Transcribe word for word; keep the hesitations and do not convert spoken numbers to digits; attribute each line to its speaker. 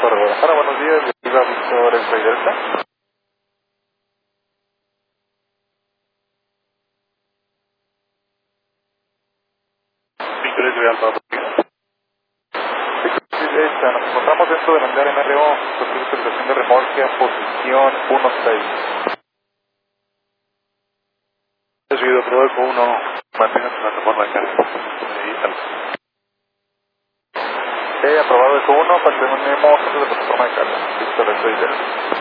Speaker 1: Para Guadalajara, buenos días, le digo a Víctor Extra y Delta. Víctor Extra y Delta. Víctor Extra y Delta, nos encontramos dentro del hangar M R O, cualquier utilización de remolque a posición uno seis. Recibido, probado con uno, manténgase en la plataforma de carga. Ahí está. Eh, aprobado el uno, mantenemos en la plataforma de carga. Víctor Extra y Delta.